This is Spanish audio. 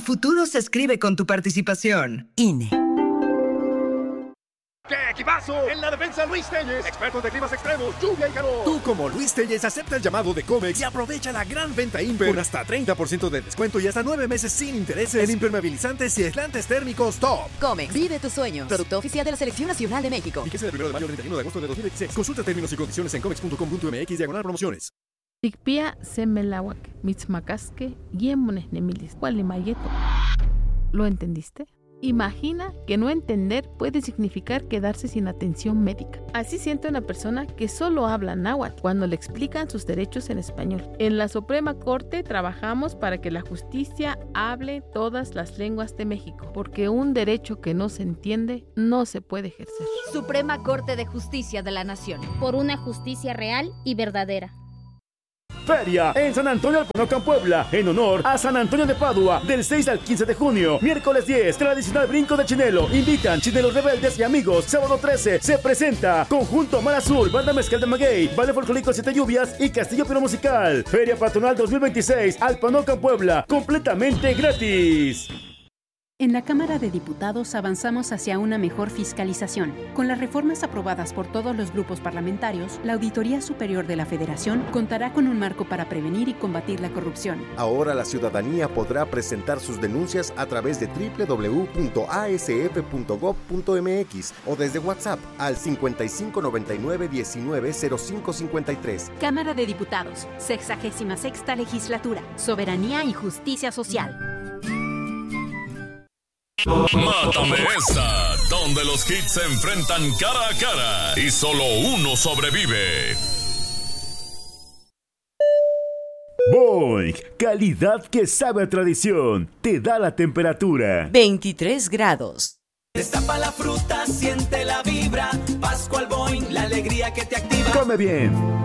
futuro se escribe con tu participación. INE. ¡Qué equipazo! En la defensa, Luis Telles, expertos de climas extremos, lluvia y calor. Tú, como Luis Telles, acepta el llamado de Comex y aprovecha la gran venta Imper con hasta 30% de descuento y hasta 9 meses sin intereses en impermeabilizantes y aislantes térmicos top. Comex, vive tus sueños. Producto oficial de la Selección Nacional de México. Fíjese del 1 de mayo al 31 de agosto de 2016. Consulta términos y condiciones en comex.com.mx/promociones. Tikpia semelawak, mitzmacasque, yemones nemilis, mayeto. ¿Lo entendiste? Imagina que no entender puede significar quedarse sin atención médica. Así siente una persona que solo habla náhuatl cuando le explican sus derechos en español. En la Suprema Corte trabajamos para que la justicia hable todas las lenguas de México, porque un derecho que no se entiende no se puede ejercer. Suprema Corte de Justicia de la Nación. Por una justicia real y verdadera. Feria en San Antonio Alpanocan, Puebla, en honor a San Antonio de Padua, del 6 al 15 de junio. Miércoles 10, tradicional brinco de Chinelo. Invitan Chinelos Rebeldes y amigos. Sábado 13, se presenta Conjunto Mar Azul, Banda Mezcal de Maguey, Ballet Folclórico Siete Lluvias y Castillo Piromusical. Feria Patronal 2026, Alpanocan, Puebla, completamente gratis. En la Cámara de Diputados avanzamos hacia una mejor fiscalización. Con las reformas aprobadas por todos los grupos parlamentarios, la Auditoría Superior de la Federación contará con un marco para prevenir y combatir la corrupción. Ahora la ciudadanía podrá presentar sus denuncias a través de www.asf.gov.mx o desde WhatsApp al 5599190553. Cámara de Diputados, 66ª Legislatura, Soberanía y Justicia Social. Mátame esta, donde los hits se enfrentan cara a cara y solo uno sobrevive. Boing, calidad que sabe a tradición, te da la temperatura. 23 grados. Destapa la fruta, siente la vibra. Pascual Boing, la alegría que te activa. Come bien.